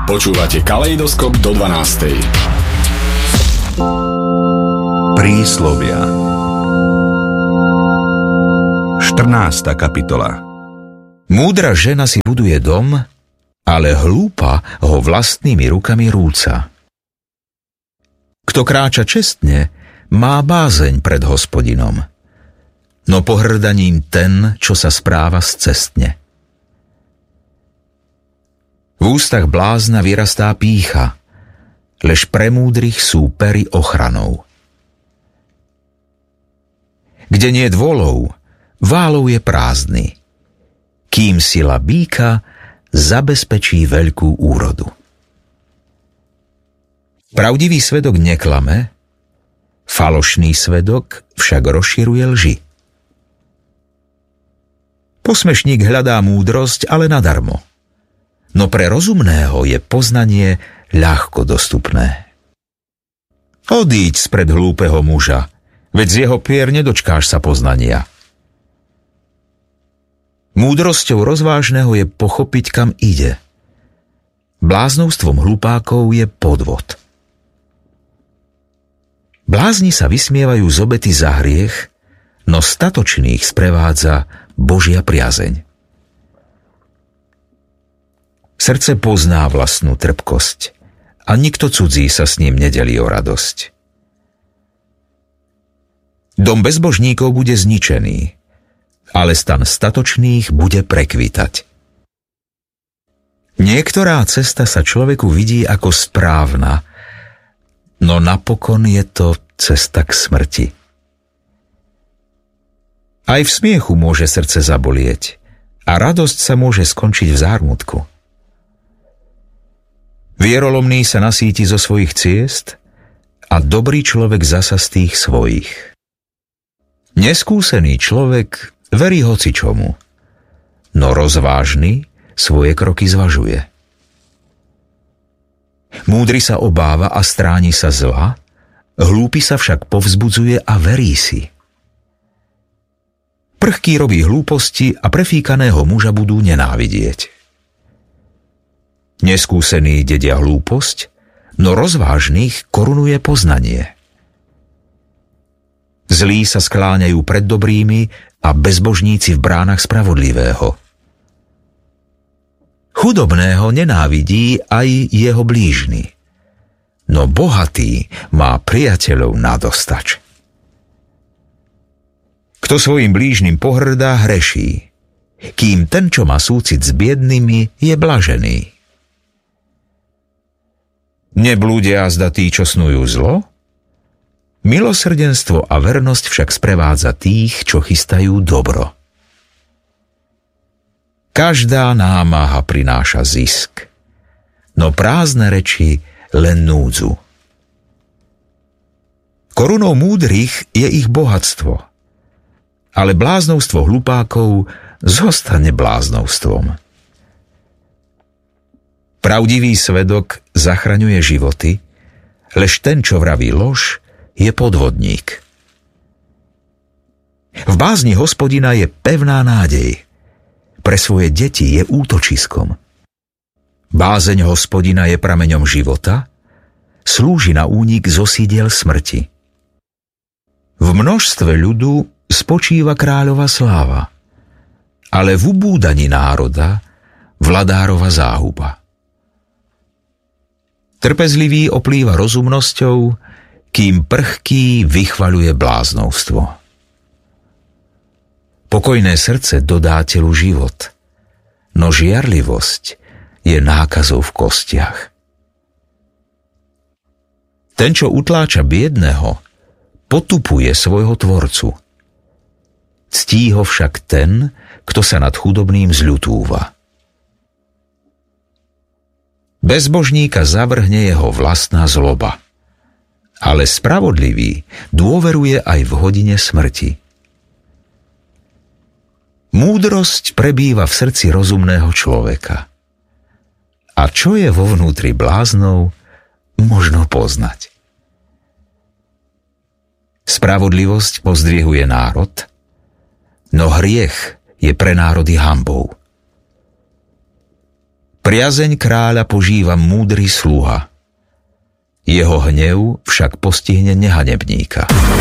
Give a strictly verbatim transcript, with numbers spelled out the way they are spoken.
Počúvate Kaleidoskop do dvanástej. Príslovia. štrnásta kapitola. Múdra žena si buduje dom, ale hlúpa ho vlastnými rukami rúca. Kto kráča čestne, má bázeň pred Hospodinom, no pohrdaním ten, čo sa správa scestne. V ústach blázna vyrastá pýcha, lež pre múdrych sú pery ochranou. Kde nie je dôlov, válov je prázdny, kým sila býka zabezpečí veľkú úrodu. Pravdivý svedok neklame, falošný svedok však rozširuje lži. Posmešník hľadá múdrosť, ale nadarmo, no pre rozumného je poznanie ľahko dostupné. Odíď spred hlúpeho muža, veď z jeho pier nedočkáš sa poznania. Múdrosťou rozvážneho je pochopiť, kam ide. Bláznovstvom hlupákov je podvod. Blázni sa vysmievajú z obety za hriech, no statočných sprevádza Božia priazeň. Srdce pozná vlastnú trpkosť a nikto cudzí sa s ním nedelí o radosť. Dom bezbožníkov bude zničený, ale stan statočných bude prekvitať. Niektorá cesta sa človeku vidí ako správna, no napokon je to cesta k smrti. Aj v smiechu môže srdce zabolieť a radosť sa môže skončiť v zármutku. Vierolomný sa nasíti zo svojich ciest a dobrý človek zasa z tých svojich. Neskúsený človek verí hocičomu, no rozvážny svoje kroky zvažuje. Múdry sa obáva a stráni sa zla, hlúpy sa však povzbudzuje a verí si. Prchký robí hlúposti a prefíkaného muža budú nenávidieť. Neskúsení dedia hlúposť, no rozvážnych korunuje poznanie. Zlí sa skláňajú pred dobrými a bezbožníci v bránach spravodlivého. Chudobného nenávidí aj jeho blížny, no bohatý má priateľov nadostač. Kto svojim blížnym pohrdá, hreší, kým ten, čo má súcit s biednými, je blažený. Neblúdia azda tí, čo snujú zlo? Milosrdenstvo a vernosť však sprevádza tých, čo chystajú dobro. Každá námaha prináša zisk, no prázdne reči len núdzu. Korunou múdrych je ich bohatstvo, ale bláznovstvo hlupákov zostane bláznovstvom. Pravdivý svedok zachraňuje životy, lež ten, čo vraví lož, je podvodník. V bázni Hospodina je pevná nádej, pre svoje deti je útočiskom. Bázeň Hospodina je prameňom života, slúži na únik zo sídiel smrti. V množstve ľudu spočíva kráľova sláva, ale v ubúdaní národa vladárova záhuba. Trpezlivý oplýva rozumnosťou, kým prchký vychvaľuje bláznovstvo. Pokojné srdce dodá telu život, no žiarlivosť je nákazou v kostiach. Ten, čo utláča biedného, potupuje svojho tvorcu. Ctí ho však ten, kto sa nad chudobným zľutúva. Bezbožníka zavrhne jeho vlastná zloba, ale spravodlivý dôveruje aj v hodine smrti. Múdrosť prebýva v srdci rozumného človeka. A čo je vo vnútri bláznov, možno poznať. Spravodlivosť pozdvihuje národ, no hriech je pre národy hanbou. Priazeň kráľa požíva múdry sluha. Jeho hnev však postihne nehanebníka.